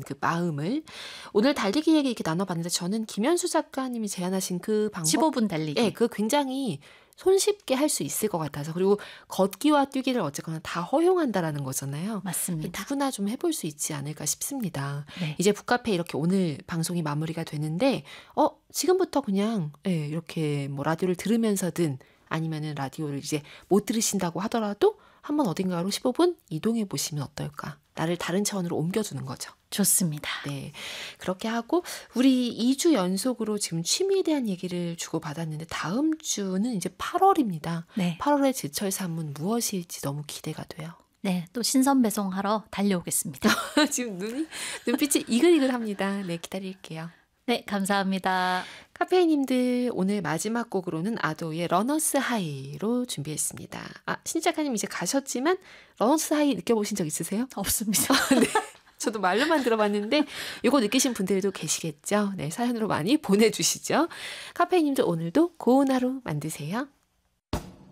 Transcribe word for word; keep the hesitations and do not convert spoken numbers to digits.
그 마음을. 오늘 달리기 얘기 이렇게 나눠봤는데 저는 김현수 작가님이 제안하신 그 방법. 십오 분 달리기. 네, 그 굉장히 손쉽게 할 수 있을 것 같아서. 그리고 걷기와 뛰기를 어쨌거나 다 허용한다라는 거잖아요. 맞습니다. 누구나 좀 해볼 수 있지 않을까 싶습니다. 네. 이제 북카페 이렇게 오늘 방송이 마무리가 되는데 어 지금부터 그냥 네, 이렇게 뭐 라디오를 들으면서든 아니면은 라디오를 이제 못 들으신다고 하더라도 한번 어딘가로 십오 분 이동해 보시면 어떨까. 나를 다른 차원으로 옮겨주는 거죠. 좋습니다. 네, 그렇게 하고 우리 이 주 연속으로 지금 취미에 대한 얘기를 주고받았는데 다음 주는 이제 팔월입니다. 네. 팔월의 제철 산문 무엇일지 너무 기대가 돼요. 네, 또 신선 배송하러 달려오겠습니다. 지금 눈이 눈빛이 이글이글합니다. 네, 기다릴게요. 네, 감사합니다. 카페인님들 오늘 마지막 곡으로는 아도의 러너스 하이로 준비했습니다. 아, 신 작가님 이제 가셨지만 러너스 하이 느껴보신 적 있으세요? 없습니다. 네. 저도 말로만 들어봤는데 이거 느끼신 분들도 계시겠죠? 네, 사연으로 많이 보내주시죠. 카페인님들 오늘도 고운 하루 만드세요.